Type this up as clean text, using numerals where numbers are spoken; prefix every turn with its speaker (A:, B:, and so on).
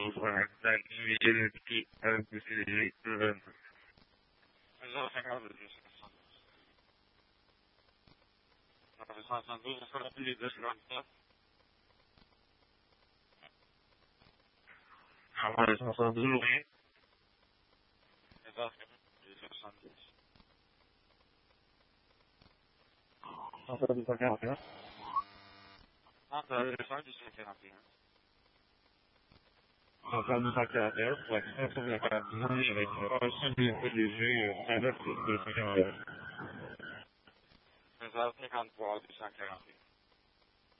A: for that deviated peak of the city event. There's also another distance. Soixante douze, on fera plus de 54. Avant les 72, oui. Les autres, les 70. On fera du 51. Entre les 100 du 51. On fera du 51, pour être sur le 41, avec un seul léger, avec le 51. Les autres, 53 du 141.